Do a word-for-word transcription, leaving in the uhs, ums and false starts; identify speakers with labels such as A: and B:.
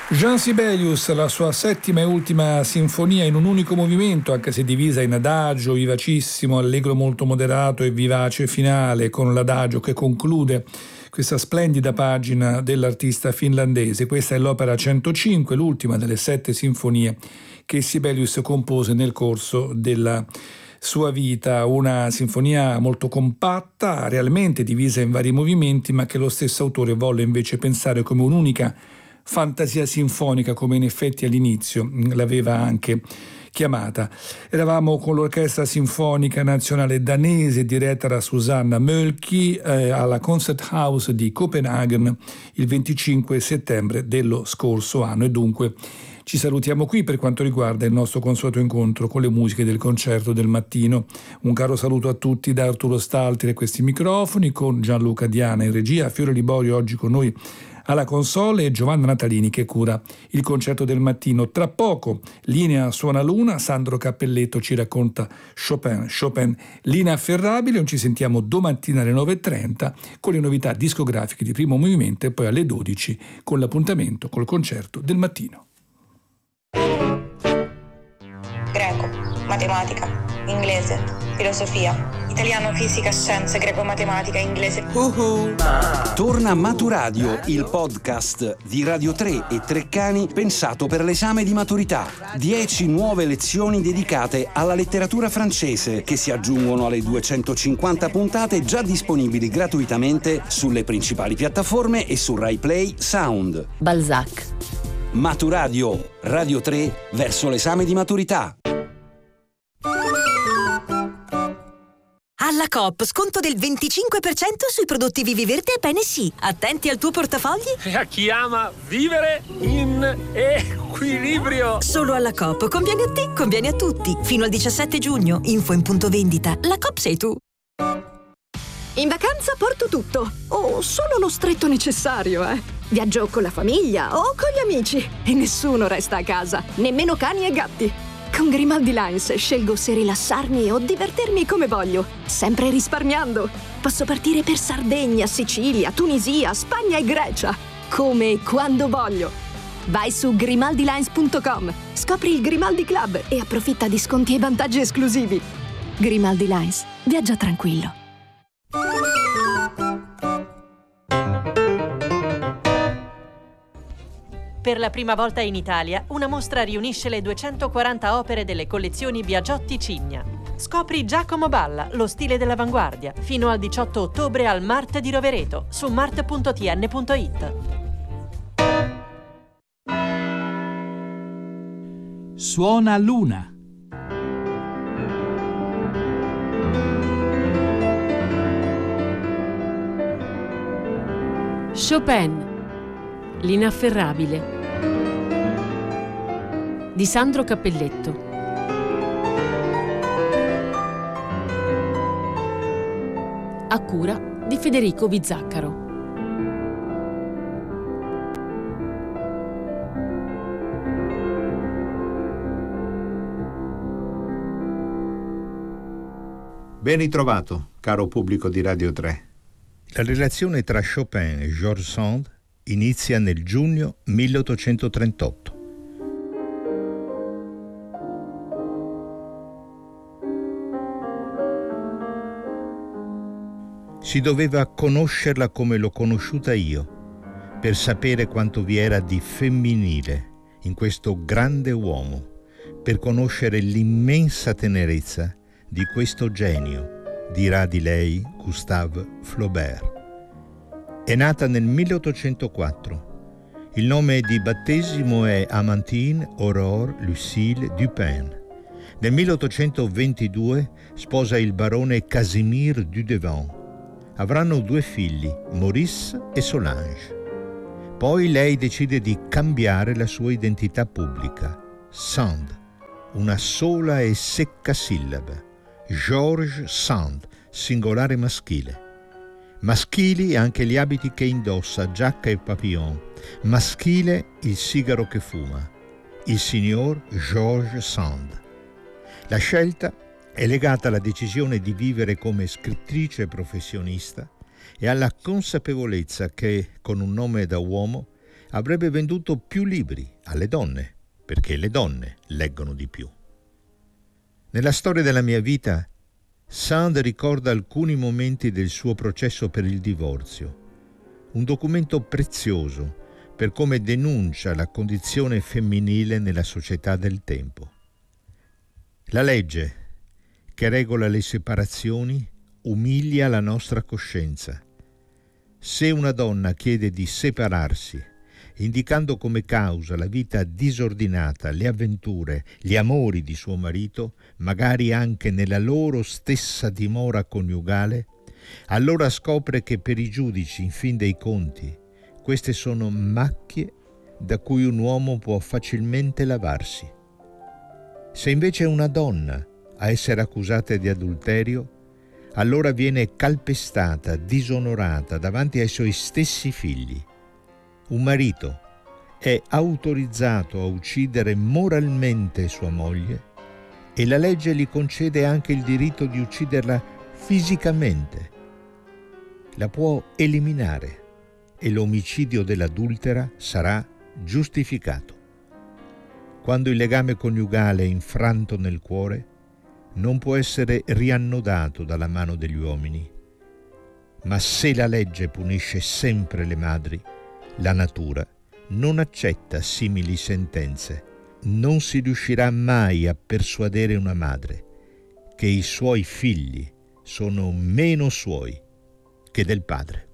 A: Jean Sibelius, la sua settima e ultima sinfonia in un unico movimento, anche se divisa in adagio vivacissimo, allegro molto moderato e vivace finale, con l'adagio che conclude questa splendida pagina dell'artista finlandese. Questa è l'opera centocinque, l'ultima delle sette sinfonie che Sibelius compose nel corso della sua vita, una sinfonia molto compatta, realmente divisa in vari movimenti, ma che lo stesso autore volle invece pensare come un'unica fantasia sinfonica, come in effetti all'inizio l'aveva anche chiamata. Eravamo con l'Orchestra Sinfonica Nazionale Danese diretta da Susanna Mölkky eh, alla Concerthaus di Copenaghen il venticinque settembre dello scorso anno, e dunque ci salutiamo qui per quanto riguarda il nostro consueto incontro con le musiche del concerto del mattino. Un caro saluto a tutti da Arturo Staltri e questi microfoni, con Gianluca Diana in regia, Fiore Liborio oggi con noi alla console e Giovanna Natalini che cura il concerto del mattino. Tra poco linea Suona Luna, Sandro Cappelletto ci racconta Chopin, Chopin l'inafferrabile. Ci sentiamo domattina alle nove e trenta con le novità discografiche di Primo Movimento e poi alle dodici con l'appuntamento col concerto del mattino.
B: Greco, matematica, inglese, filosofia, italiano, fisica, scienze, greco-matematica, inglese.
C: Uh-huh. Torna Maturadio, il podcast di Radio tre e Treccani pensato per l'esame di maturità. Dieci nuove lezioni dedicate alla letteratura francese che si aggiungono alle duecentocinquanta puntate già disponibili gratuitamente sulle principali piattaforme e su Rai Play Sound.
D: Balzac.
C: Maturadio, Radio tre verso l'esame di maturità.
E: Alla Coop, sconto del venticinque per cento sui prodotti Vivi Verde e Bene Sì. Attenti al tuo portafogli.
F: E a chi ama vivere in equilibrio.
E: Solo alla Coop. Conviene a te, conviene a tutti. Fino al diciassette giugno. Info in punto vendita. La Coop sei tu.
G: In vacanza porto tutto. O solo lo stretto necessario, eh. Viaggio con la famiglia o con gli amici. E nessuno resta a casa. Nemmeno cani e gatti. Con Grimaldi Lines scelgo se rilassarmi o divertirmi come voglio, sempre risparmiando. Posso partire per Sardegna, Sicilia, Tunisia, Spagna e Grecia, come e quando voglio. Vai su grimaldi lines punto com, scopri il Grimaldi Club e approfitta di sconti e vantaggi esclusivi. Grimaldi Lines, viaggia tranquillo.
H: Per la prima volta in Italia, una mostra riunisce le duecentoquaranta opere delle collezioni Biagiotti Cigna. Scopri Giacomo Balla, lo stile dell'avanguardia, fino al diciotto ottobre al Mart di Rovereto, su mart punto t n punto i t.
I: Suona Luna.
J: Chopin, l'inafferrabile, di Sandro Cappelletto. A cura di Federico Bizzaccaro.
K: Ben ritrovato, caro pubblico di Radio tre. La relazione tra Chopin e George Sand inizia nel giugno milleottocentotrentotto. Si doveva conoscerla come l'ho conosciuta io, per sapere quanto vi era di femminile in questo grande uomo, per conoscere l'immensa tenerezza di questo genio, dirà di lei Gustave Flaubert. È nata nel milleottocentoquattro. Il nome di battesimo è Amandine Aurore Lucille Dupin. Nel milleottocentoventidue sposa il barone Casimir Dudevant. Avranno due figli, Maurice e Solange. Poi lei decide di cambiare la sua identità pubblica. Sand, una sola e secca sillaba. Georges Sand, singolare maschile. Maschili anche gli abiti che indossa, giacca e papillon. Maschile il sigaro che fuma. Il signor Georges Sand. La scelta è legata alla decisione di vivere come scrittrice professionista e alla consapevolezza che, con un nome da uomo, avrebbe venduto più libri alle donne, perché le donne leggono di più. Nella storia della mia vita, Sand ricorda alcuni momenti del suo processo per il divorzio, un documento prezioso per come denuncia la condizione femminile nella società del tempo. La legge che regola le separazioni umilia la nostra coscienza. Se una donna chiede di separarsi, indicando come causa la vita disordinata, le avventure, gli amori di suo marito, magari anche nella loro stessa dimora coniugale, allora scopre che per i giudici, in fin dei conti, queste sono macchie da cui un uomo può facilmente lavarsi. Se invece è una donna a essere accusata di adulterio, allora viene calpestata, disonorata davanti ai suoi stessi figli. Un marito è autorizzato a uccidere moralmente sua moglie e la legge gli concede anche il diritto di ucciderla fisicamente. La può eliminare e l'omicidio dell'adultera sarà giustificato. Quando il legame coniugale è infranto nel cuore, non può essere riannodato dalla mano degli uomini. Ma se la legge punisce sempre le madri, la natura non accetta simili sentenze. Non si riuscirà mai a persuadere una madre che i suoi figli sono meno suoi che del padre.